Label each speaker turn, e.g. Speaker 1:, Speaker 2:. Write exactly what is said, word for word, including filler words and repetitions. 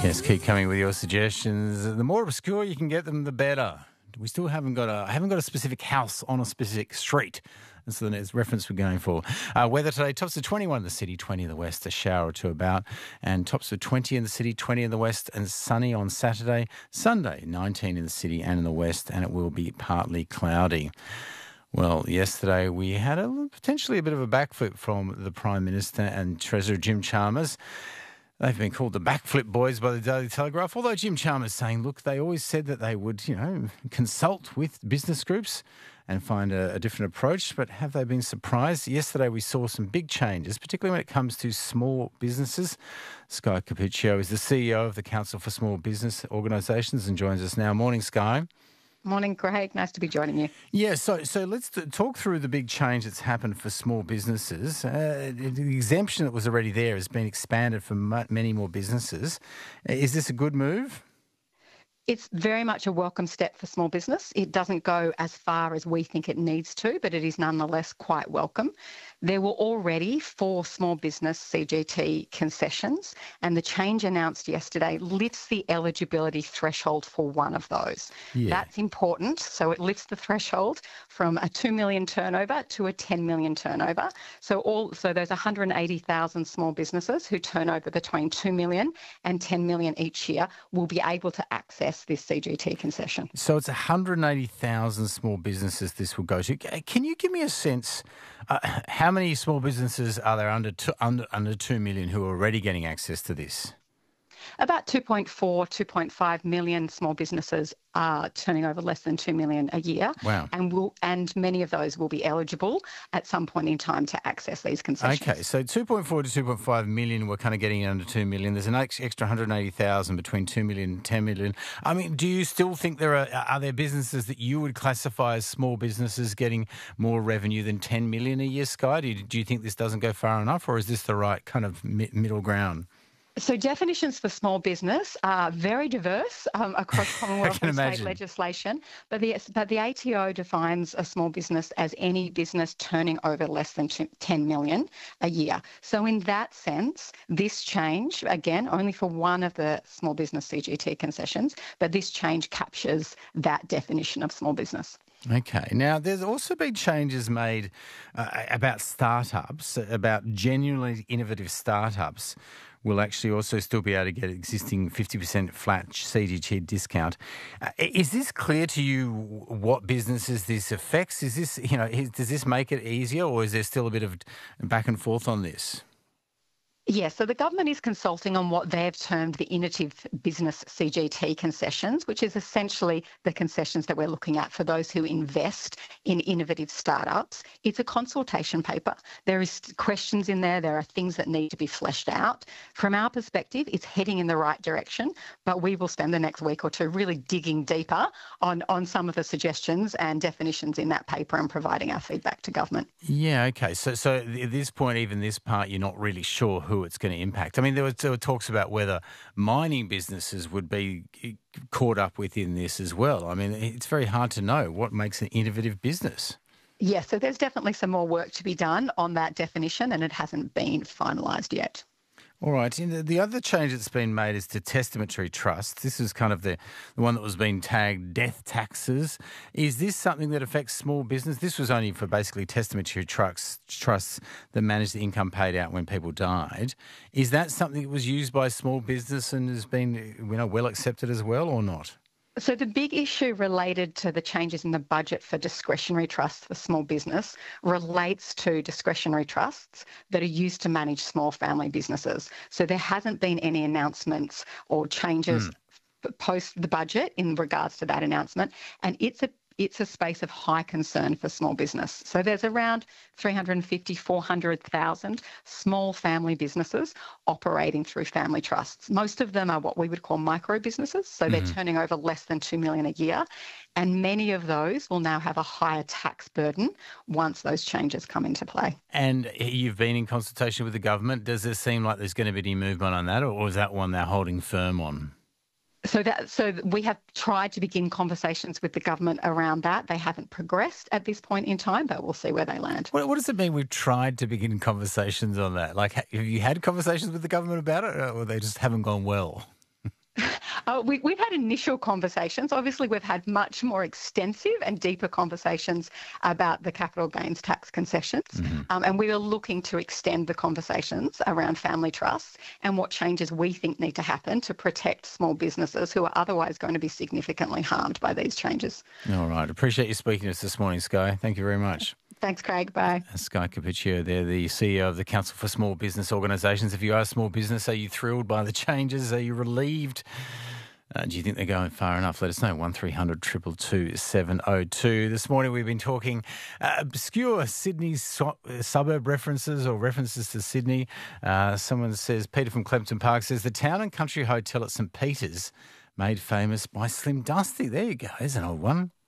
Speaker 1: Yes, keep coming with your suggestions. The more obscure you can get them, the better. We still haven't got a I haven't got a specific house on a specific street. That's the next reference we're going for. Uh, weather today, tops of twenty-one in the city, twenty in the west, a shower or two about, and tops of twenty in the city, twenty in the west, and sunny on Saturday. Sunday, nineteen in the city and in the west, and it will be partly cloudy. Well, yesterday we had a potentially a bit of a backflip from the Prime Minister and Treasurer Jim Chalmers. They've been called the backflip boys by the Daily Telegraph, although Jim Chalmers saying, look, they always said that they would, you know, consult with business groups and find a, a different approach, but have they been surprised? Yesterday we saw some big changes, particularly when it comes to small businesses. Sky Cappuccio is the C E O of the Council for Small Business Organisations and joins us now. Morning, Sky.
Speaker 2: Morning, Craig. Nice to be joining you.
Speaker 1: Yeah, so so let's t- talk through the big change that's happened for small businesses. Uh, the exemption that was already there has been expanded for m- many more businesses. Is this a good move?
Speaker 2: It's very much a welcome step for small business. It doesn't go as far as we think it needs to, but it is nonetheless quite welcome. There were already four small business C G T concessions, and the change announced yesterday lifts the eligibility threshold for one of those.
Speaker 1: Yeah.
Speaker 2: That's important. So it lifts the threshold from a two million turnover to a ten million turnover. So all so there's one hundred eighty thousand small businesses who turn over between two million and ten million each year will be able to access this C G T concession.
Speaker 1: So it's one hundred eighty thousand small businesses this will go to. Can you give me a sense, uh, how many small businesses are there under two, under under two million who are already getting access to this?
Speaker 2: About two point four, two point five million small businesses are turning over less than two million a year.
Speaker 1: Wow.
Speaker 2: And will and many of those will be eligible at some point in time to access these concessions.
Speaker 1: Okay, so two point four to two point five million we're kind of getting under two million. There's an ex- extra one hundred eighty thousand between two million and ten million. I mean, do you still think there are are there businesses that you would classify as small businesses getting more revenue than ten million a year, Sky? Do you, do you think this doesn't go far enough, or is this the right kind of mi- middle ground?
Speaker 2: So definitions for small business are very diverse um, across Commonwealth and
Speaker 1: imagine.
Speaker 2: state legislation, but the, but the A T O defines a small business as any business turning over less than ten million a year. So in that sense, this change, again, only for one of the small business C G T concessions, but this change captures that definition of small business.
Speaker 1: Okay. Now, there's also been changes made uh, about startups, about genuinely innovative startups will actually also still be able to get existing fifty percent flat C G T discount. Uh, is this clear to you what businesses this affects? Is this, you know, is, does this make it easier, or is there still a bit of back and forth on this?
Speaker 2: Yes, so the government is consulting on what they've termed the innovative business C G T concessions, which is essentially the concessions that we're looking at for those who invest in innovative startups. It's a consultation paper. There is questions in there. There are things that need to be fleshed out. From our perspective, it's heading in the right direction, but we will spend the next week or two really digging deeper on, on some of the suggestions and definitions in that paper and providing our feedback to government.
Speaker 1: Yeah, okay. So, so at this point, even this part, you're not really sure who it's going to impact. I mean, there were, there were talks about whether mining businesses would be caught up within this as well. I mean, it's very hard to know what makes an innovative business.
Speaker 2: Yes, so there's definitely some more work to be done on that definition, and it hasn't been finalised yet.
Speaker 1: All right. And the, the other change that's been made is to testamentary trusts. This is kind of the, the one that was being tagged death taxes. Is this something that affects small business? This was only for basically testamentary trusts, trusts that manage the income paid out when people died. Is that something that was used by small business and has been, you know, well accepted as well, or not?
Speaker 2: So the big issue related to the changes in the budget for discretionary trusts for small business relates to discretionary trusts that are used to manage small family businesses. So there hasn't been any announcements or changes mm. post the budget in regards to that announcement, and it's a It's a space of high concern for small business. So there's around three hundred fifty, four hundred thousand small family businesses operating through family trusts. Most of them are what we would call micro businesses. So they're mm-hmm. turning over less than two million a year. And many of those will now have a higher tax burden once those changes come into play.
Speaker 1: And you've been in consultation with the government. Does it seem like there's going to be any movement on that, or is that one they're holding firm on?
Speaker 2: So that so we have tried to begin conversations with the government around that. They haven't progressed at this point in time, but we'll see where they land.
Speaker 1: What, what does it mean we've tried to begin conversations on that? Like, have you had conversations with the government about it, or they just haven't gone well?
Speaker 2: Uh, we, we've had initial conversations. Obviously, we've had much more extensive and deeper conversations about the capital gains tax concessions. Mm-hmm. Um, and we are looking to extend the conversations around family trusts and what changes we think need to happen to protect small businesses who are otherwise going to be significantly harmed by these changes.
Speaker 1: All right. Appreciate you speaking to us this morning, Sky. Thank you very much.
Speaker 2: Thanks, Craig. Bye.
Speaker 1: Sky Capicchio there, the C E O of the Council for Small Business Organisations. If you are a small business, are you thrilled by the changes? Are you relieved? Uh, do you think they're going far enough? Let us know. one three hundred two two two seven oh two. This morning we've been talking uh, obscure Sydney so- suburb references or references to Sydney. Uh, someone says, Peter from Clempton Park says, the Town and Country Hotel at St Peters made famous by Slim Dusty. There you go. There's an old one.